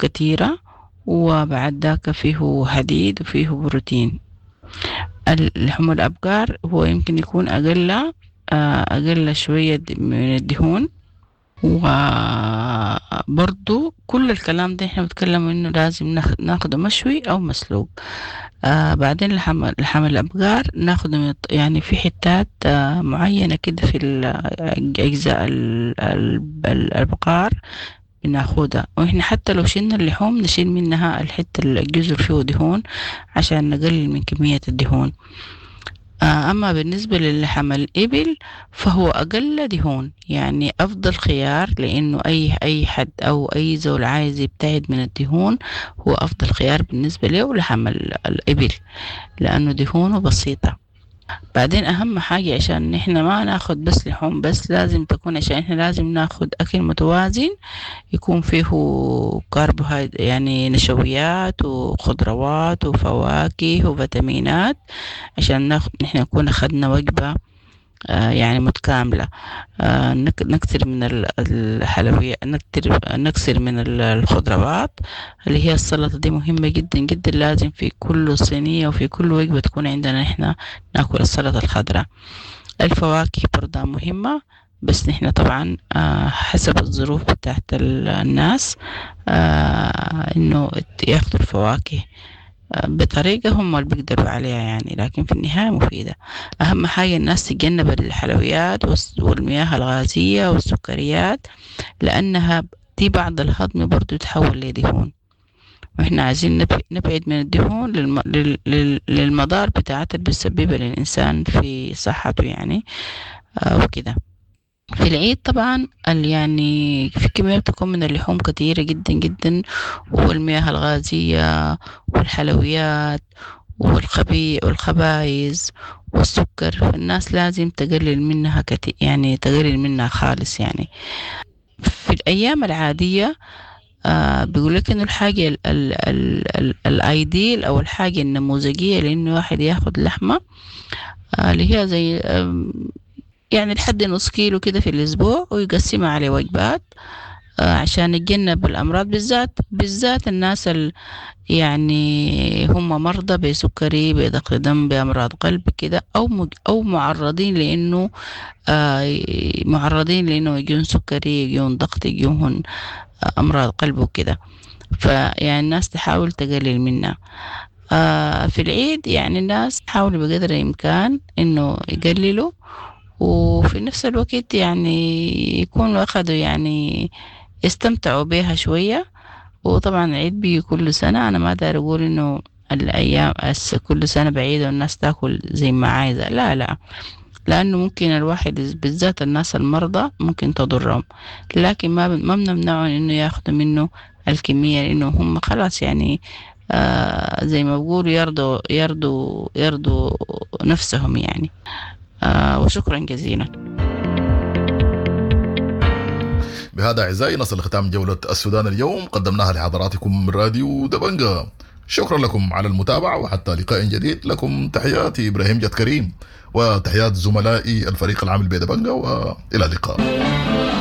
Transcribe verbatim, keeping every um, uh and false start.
كثيرة، وبعد ذاك فيه حديد وفيه بروتين. اللحوم الأبقار هو يمكن يكون أقل آه، أقل شوية من الدهون. وبرضو كل الكلام ده احنا بنتكلم انه لازم ناخ- ناخده مشوي او مسلوق. آه بعدين لحم لحم الابقار ناخده من الط- يعني في حتات آه معينة كده في ال- اجزاء ال- ال- البقار بناخدها، واحنا حتى لو شلنا اللحوم نشيل منها الحتة الجزر فيه دهون عشان نقلل من كمية الدهون. آه، أما بالنسبة للحم الإبل فهو أقل دهون، يعني أفضل خيار، لأنه أي أي حد أو أي زول عايز يبتعد من الدهون هو أفضل خيار بالنسبة له لحم ال- الإبل، لأنه دهونه بسيطة. بعدين أهم حاجة عشان إحنا ما ناخد بس لحوم بس، لازم تكون، عشان إحنا لازم ناخد أكل متوازن يكون فيه كربوهيدرات يعني نشويات وخضروات وفواكه وفيتامينات، عشان ناخد نحن نكون أخدنا وجبة آه، يعني متكاملة. آه، نك- نكثر من ال- الحلويات، نكثر نكثر من ال- الخضروات اللي هي السلطة دي مهمة جدا جدا، لازم في كل صينية وفي كل وجبة تكون عندنا نحن ناكل السلطة الخضراء. الفواكه برضه مهمة، بس نحن طبعا آه، حسب الظروف بتاعت ال- الناس آه، انه ياخدوا الفواكه آه، بطريقة هم اللي بيقدروا عليها يعني، لكن في النهاية مفيدة. أهم حاجة الناس تتجنب الحلويات والس- والمياه الغازية والسكريات، لأنها دي بعد الهضم برضو تتحول لدهون، واحنا عايزين نب- نبعد من الدهون للم... لل... لل... للمضار بتاعتها اللي بتسببها للإنسان في صحته يعني. آه وكده. في العيد طبعا ال- يعني في كمية بتكون من اللحوم كتيرة جدا جدا، والمياه الغازية والحلويات والخبي والخبايز والسكر، فالناس لازم تقلل منها كتير، يعني تقلل منها خالص يعني. في الأيام العادية آه بيقول لك إنه الحاجة ال ال ال ال الأيديل أو الحاجة النموذجية لإنه واحد ياخد لحمة آه اللي هي زي آم، يعني لحد نص كيلو كده في الأسبوع، ويقسمها على وجبات آه عشان نتجنب الأمراض، بالذات بالذات الناس ال يعني هم مرضى بسكري بضغط دم بأمراض قلب كده، أو مج أو معرضين لأنه آه معرضين لأنه يجون سكري يجون ضغط يجون آه أمراض قلب وكده. فيعني الناس تحاول تقلل منها. آه في العيد يعني الناس تحاول بقدر الإمكان إنه يقللوا، وفي نفس الوقت يعني يكونوا أخذوا يعني يستمتعوا بيها شوية. وطبعا العيد بيجي كل سنة، أنا ما داير أقول إنه الأيام أس كل سنة بعيدة والناس تاكل زي ما عايزة، لا لا، لأنه ممكن الواحد بالذات الناس المرضى ممكن تضرهم، لكن ما ما بنمنعهم إنه ياخدوا منه الكمية، لأنه هم خلاص يعني آه زي ما بقولوا يرضوا يرضوا يرضوا نفسهم يعني. آه وشكرا جزيلا. بهذا أعزائي نصل لختام جولة السودان اليوم، قدمناها لحضراتكم من راديو دبنجة. شكرا لكم على المتابعة، وحتى لقاء جديد. لكم تحياتي إبراهيم جد كريم، وتحيات زملائي الفريق العامل بدبنجة، وإلى اللقاء.